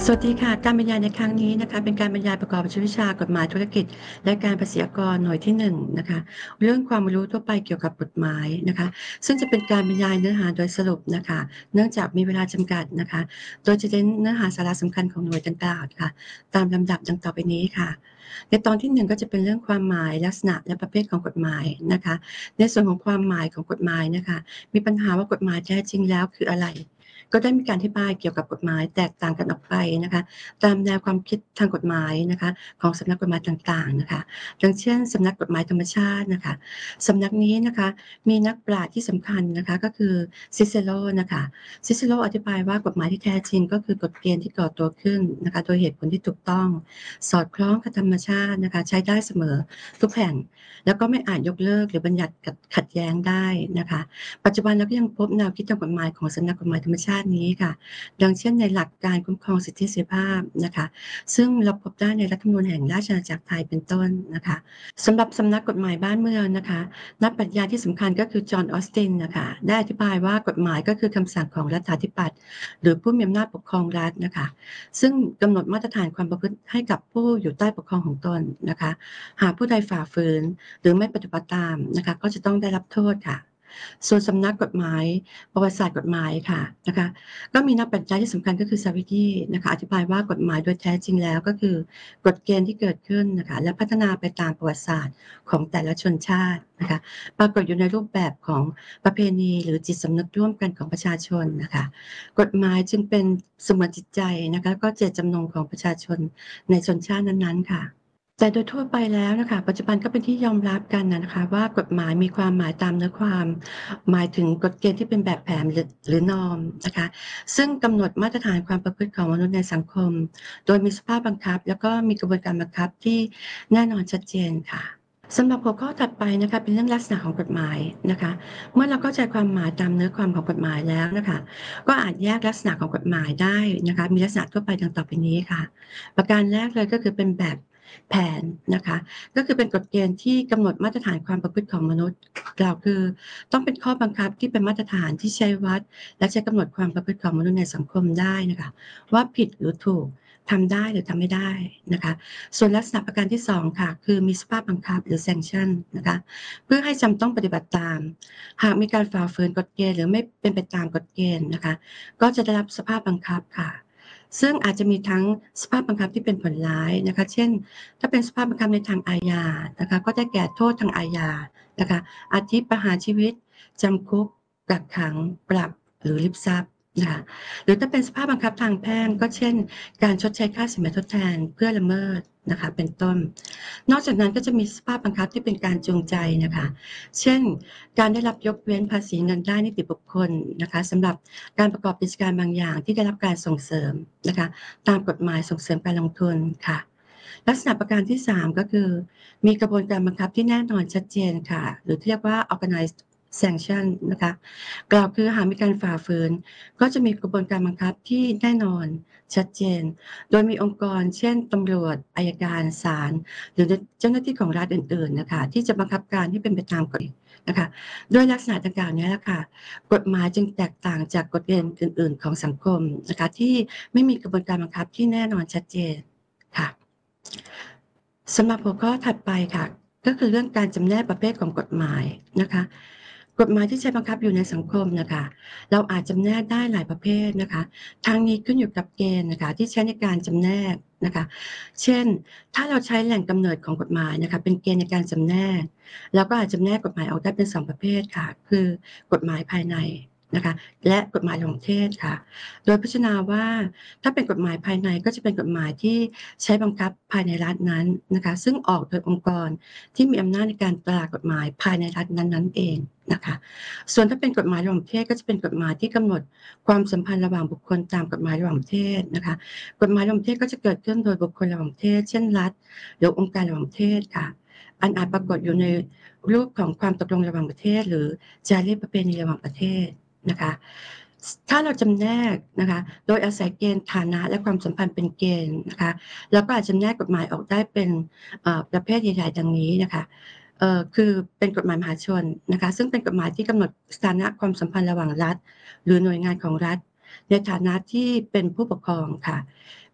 สวัสดีค่ะการบรรยายในครั้งนี้นะคะเป็นการบรรยายประกอบวิชากฎหมายธุรกิจและการภาษีอากรหน่วยที่1นะคะเรื่องความรู้ทั่วไปเกี่ยวกับกฎหมายนะคะซึ่งจะเป็นการบรรยายเนื้อหาโดยสรุปนะคะเนื่องจากมีเวลาจำกัดนะคะโดยจะเน้นเนื้อหาสาระสำคัญของหน่วยดังกล่าวค่ะตามลำดับดังต่อไปนี้ค่ะในตอนที่1ก็จะเป็นเรื่องความหมายลักษณะและประเภทของกฎหมายนะคะในส่วนของความหมายของกฎหมายนะคะมีปัญหาว่ากฎหมายแท้จริงแล้วคืออะไร ก็ได้มีการอธิบายเกี่ยวกับกฎหมายแตกต่างกันออกไปนะคะตามแนวความคิดทางกฎหมายนะคะของสำนักกฎหมายต่างๆนะคะดังเช่นสำนักกฎหมายธรรมชาตินะคะสำนักนี้นะคะมีนักปราชญ์ที่สำคัญนะคะก็คือ Cicero นะคะ Cicero อธิบายว่ากฎหมายที่แท้จริงก็คือกฎเกณฑ์ที่ก่อตัวขึ้นนะคะโดยเหตุผลที่ถูกต้องสอดคล้องกับธรรมชาตินะคะใช้ได้เสมอทุกแห่งแล้วก็ไม่อาจยกเลิกหรือบัญญัติขัดแย้งได้นะคะ ปัจจุบันเราก็ยังพบแนวคิดทางกฎหมายของสำนักกฎหมายธรรมชาตินี้ค่ะดังเช่นในหลักการคุ้มครองสิทธิเสรีภาพนะคะซึ่งเราพบได้ในรัฐธรรมนูญแห่งราชอาณาจักรไทยเป็นต้นนะคะสำหรับสำนักกฎหมายบ้านเมืองนะคะนักปรัชญาที่สำคัญก็คือจอห์นออสตินนะคะได้อธิบายว่ากฎหมายก็คือคำสั่งของรัฐาธิปัตย์หรือผู้มีอำนาจปกครองรัฐนะคะซึ่งกำหนดมาตรฐานความประพฤติให้กับผู้อยู่ใต้ปกครองของตนนะคะหากผู้ใดฝ่าฝืนหรือไม่ปฏิบัติตามนะคะก็จะต้องได้รับโทษค่ะ ส่วนสำนักกฎหมายประวัติศาสตร์กฎหมายค่ะนะคะก็มีนักปรัชญาที่สำคัญก็คือ Savigny นะคะอธิบายว่ากฎหมายโดยแท้จริงแล้วก็คือกฎเกณฑ์ที่เกิดขึ้นนะคะและพัฒนาไปตามประวัติศาสตร์ของแต่ละชนชาตินะคะปรากฏอยู่ในรูปแบบของประเพณีหรือจิตสำนึกร่วมกันของประชาชนนะคะกฎหมายจึงเป็นเสมือนจิตใจนะคะแล้วก็เจตจำนงของประชาชนในชนชาตินั้นๆค่ะ แต่โดยทั่วไปแล้วน่ะค่ะปัจจุบันก็เป็นที่ยอมรับกันอะนะคะว่ากฎหมายมีความหมายตามเนื้อความหมายถึงกฎเกณฑ์ที่เป็นแบบแผนหรือ norm นะคะซึ่งกำหนดมาตรฐานความประพฤติของมนุษย์ในสังคมโดยมีสภาพบังคับแล้วก็มีกระบวนการบังคับที่แน่นอนชัดเจนค่ะสำหรับหัวข้อถัดไปนะคะเป็นเรื่องลักษณะของกฎหมายนะคะเมื่อเราเข้าใจความหมายตามเนื้อความของกฎหมายแล้วน่ะค่ะก็อาจแยกลักษณะของกฎหมายได้นะคะมีลักษณะทั่วไปดังต่อไปนี้ค่ะประการแรกเลยก็คือเป็นแบบ แผนนะคะก็คือเป็นกฎเกณฑ์ที่กำหนดมาตรฐานความประพฤติของมนุษย์กล่าวคือต้องเป็นข้อบังคับที่เป็นมาตรฐานที่ใช้วัดและใช้กำหนดความประพฤติของมนุษย์ในสังคมได้น่ะค่ะว่าผิดหรือถูกทำได้หรือทำไม่ได้นะคะส่วนลักษณะประการที่2ค่ะคือมีสภาพบังคับหรือ sanction นะคะเพื่อให้จำต้องปฏิบัติตามหากมีการฝ่าฝืนกฎเกณฑ์หรือไม่เป็นไปตามกฎเกณฑ์นะคะก็จะได้รับสภาพบังคับค่ะ ซึ่งอาจจะมีทั้งสภาพบังคับที่เป็นผลร้ายนะคะเช่นถ้าเป็นสภาพบังคับในทางอาญานะคะก็ได้แก่โทษทางอาญานะคะอาทิประหารชีวิตจำคุกกักขังปรับหรือริบทรัพย์นะคะหรือถ้าเป็นสภาพบังคับทางแพ่งก็เช่นการชดใช้ค่าสินไหมทดแทนเพื่อละเมิดนะคะเป็นต้นนอกจากนั้นก็จะมีสภาพบังคับที่เป็นการจูงใจนะคะเช่นการได้รับยกเว้นภาษีเงินได้นิติบุคคลนะคะสำหรับ การประกอบกิจการบางอย่างที่ได้รับการส่งเสริมนะคะตามกฎหมายส่งเสริมการลงทุนค่ะลักษณะประการที่3ก็คือมีกระบวนการบังคับที่แน่นอนชัดเจนค่ะหรือที่เรียกว่า organized sanction นะคะกล่าวคือหากมีการฝ่าฝืนก็จะมีกระบวนการบังคับที่แน่นอนชัดเจนโดยมีองค์กรเช่นตำรวจอัยการศาลหรือเจ้าหน้าที่ของรัฐอื่นๆน่ะค่ะที่จะบังคับการให้เป็นไปตามกฎนะคะด้วยลักษณะดังกล่าวเนี้ยแหละค่ะ กฎหมายจึงแตกต่างจากกฎเกณฑ์อื่นๆของสังคมนะคะที่ไม่มีกระบวนการบังคับที่แน่นอนชัดเจนค่ะสำหรับหัวข้อถัดไปค่ะก็คือเรื่องการจำแนกประเภทของกฎหมายนะคะกฎหมายที่ใช้บังคับอยู่ในสังคมน่ะค่ะเราอาจจำแนกได้หลายประเภทนะคะทั้งนี้ขึ้นอยู่กับเกณฑ์น่ะค่ะที่ใช้ในการจำแนกนะคะเช่นถ้าเราใช้แหล่งกำเนิดของกฎหมายนะคะเป็นเกณฑ์ในการจำแนกเราก็อาจจำแนกกฎหมายออกได้เป็น2ประเภทค่ะคือกฎหมายภายในนะคะและกฎหมายระหว่างประเทศค่ะ โดยพิจารณาว่าถ้าเป็นกฎหมายภายในก็จะเป็นกฎหมายที่ใช้บังคับภายในรัฐนั้นนะคะซึ่งออกโดยองค์กรที่มีอำนาจในการตรากฎหมายภายในรัฐนั้นๆเองนะคะส่วนถ้าเป็นกฎหมายระหว่างประเทศก็จะเป็นกฎหมายที่กำหนดความสัมพันธ์ระหว่างบุคคลตามกฎหมายระหว่างประเทศนะคะกฎหมายระหว่างประเทศก็จะเกิดขึ้นโดยบุคคลระหว่างประเทศเช่นรัฐหรือองค์การระหว่างประเทศค่ะอันอาจปรากฏอยู่ในรูปของความตกลงระหว่างประเทศหรือจารีตประเพณีระหว่างประเทศนะคะ ถ้าเราจำแนกนะคะโดยอาศัยเกณฑ์ฐานะและความสัมพันธ์เป็นเกณฑ์นะคะเราก็อาจจำแนกกฎหมายออกได้เป็นประเภทใหญ่ๆดังนี้นะคะคือเป็นกฎหมายมหาชนนะคะซึ่งเป็นกฎหมายที่กำหนดสถานะความสัมพันธ์ระหว่างรัฐหรือหน่วยงานของรัฐในฐานะที่เป็นผู้ปกครองค่ะ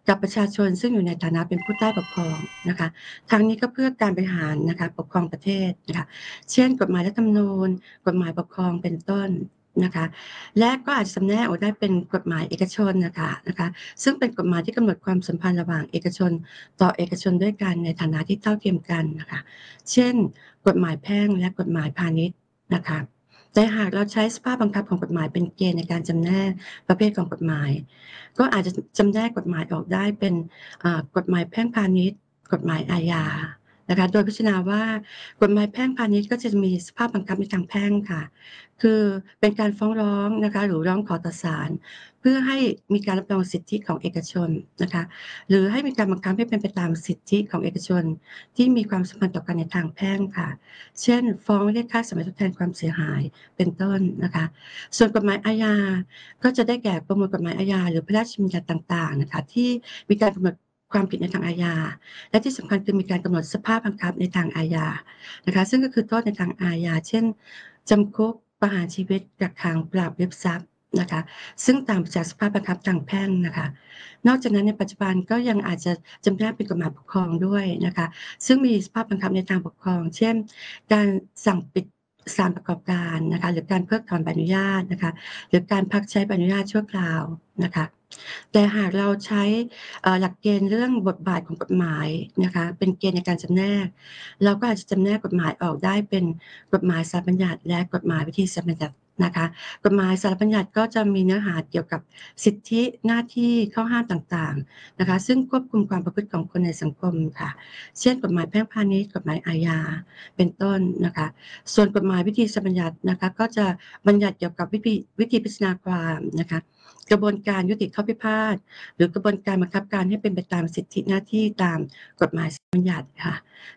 กับประชาชนซึ่งอยู่ในฐานะเป็นผู้ใต้ปกครองนะคะทั้งนี้ก็เพื่อการบริหารนะคะปกครองประเทศนะคะเช่นกฎหมายรัฐธรรมนูญกฎหมายปกครองเป็นต้นนะคะและก็อาจจะจำแนกออกได้เป็นกฎหมายเอกชนนะคะซึ่งเป็นกฎหมายที่กำหนดความสัมพันธ์ระหว่างเอกชนต่อเอกชนด้วยกันในฐานะที่เท่าเทียมกันนะคะเช่นกฎหมายแพ่งและกฎหมายพาณิชย์นะคะแต่หากเราใช้สภาพบังคับของกฎหมายเป็นเกณฑ์ในการจำแนกประเภทของกฎหมาย ก็อาจจะจำแนกกฎหมายออกได้เป็นกฎหมายแพ่งพาณิชย์กฎหมายอาญานะคะโดยพิจารณาว่ากฎหมายแพ่งพาณิชย์ก็จะมีสภาพบังคับในทางแพ่งค่ะคือเป็นการฟ้องร้องนะคะหรือร้องขอต่อศาลเพื่อให้มีการรับรองสิทธิของเอกชนนะคะหรือให้มีการบังคับให้เป็นไปตามสิทธิของเอกชนที่มีความสัมพันธ์ต่อกันในทางแพ่งค่ะเช่นฟ้องเรียกค่าสมรทดแทนความเสียหายเป็นต้นนะคะส่วนกฎหมายอาญา ก็จะได้แก่ประมวลกฎหมายอาญาหรือพระราชบัญญัติต่างๆนะคะที่มีการกำหนดความผิดในทางอาญาและที่สำคัญคือมีการกำหนดสภาพบังคับในทางอาญานะคะซึ่งก็คือโทษในทางอาญาเช่นจำคุกประหารชีวิตกักขังปรับยึดทรัพย์นะคะซึ่งต่างจากสภาพบังคับทางแพ่งนะคะนอกจากนั้นในปัจจุบันก็ยังอาจจะจำแนกเป็นกฎหมายปกครองด้วยนะคะซึ่งมีสภาพบังคับในทางปกครองเช่นการสั่งปิดสถานประกอบการนะคะหรือการเพิกถอนใบอนุญาตนะคะ หรือการพักใช้ใบอนุญาตชั่วคราวนะคะแต่หากเราใช้หลักเกณฑ์เรื่องบทบาทของกฎหมายนะคะเป็นเกณฑ์ในการจำแนกเราก็อาจจะจำแนกกฎหมายออกได้เป็นกฎหมายสามัญญัติและกฎหมายวิธีสามัญญัตินะคะกฎหมายสามัญญัติก็จะมีเนื้อหาเกี่ยวกับสิทธิหน้าที่ข้อห้ามต่างๆนะคะซึ่งควบคุมความประพฤติของคนในสังคมค่ะเช่นกฎหมายแพ่งพาณิชย์กฎหมายอาญาเป็นต้นนะคะส่วนกฎหมายวิธีสามัญญัตินะคะก็จะ บัญญัติเกี่ยวกับวิธีพิจารณาความนะคะกระบวนการยุติข้อพิพาทหรือกระบวนการบังคับการให้เป็นไปตามสิทธิหน้าที่ตามกฎหมายบัญญัติค่ะ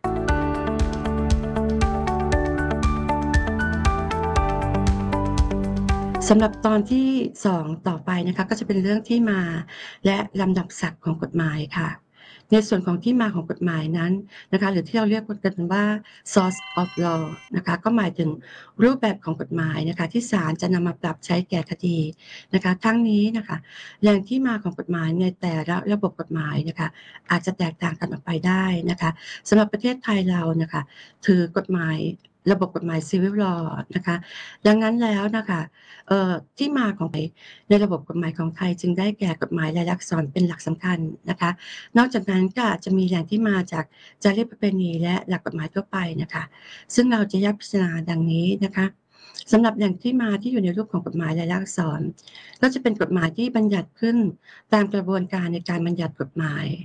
สำหรับตอนที่2ต่อไปนะคะก็จะเป็นเรื่องที่มาและลำดับศักดิ์ของกฎหมายค่ะในส่วนของที่มาของกฎหมายนั้นนะคะหรือที่เราเรียกกันว่า source of law นะคะก็หมายถึงรูปแบบของกฎหมายนะคะที่ศาลจะนำมาปรับใช้แก่คดีนะคะทั้งนี้นะคะแหล่งที่มาของกฎหมายในแต่ละระบบกฎหมายนะคะอาจจะแตกต่างกันออกไปได้นะคะสำหรับประเทศไทยเรานะคะถือกฎหมายระบบกฎหมาย Civil Law นะคะดังนั้นแล้วน่ะค่ะที่มาของในระบบกฎหมายของไทยจึงได้แก่กฎหมายลายลักษณ์อักษรเป็นหลักสำคัญนะคะนอกจากนั้นก็อาจจะมีแหล่งที่มาจากจารีตประเพณีและหลักกฎหมายทั่วไปน่ะค่ะซึ่งเราจะแยกพิจารณาดังนี้นะคะสำหรับแหล่งที่มาที่อยู่ในรูปของกฎหมายลายลักษณ์อักษรก็จะเป็นกฎหมายที่บัญญัติขึ้นตามกระบวนการในการบัญญัติกฎหมาย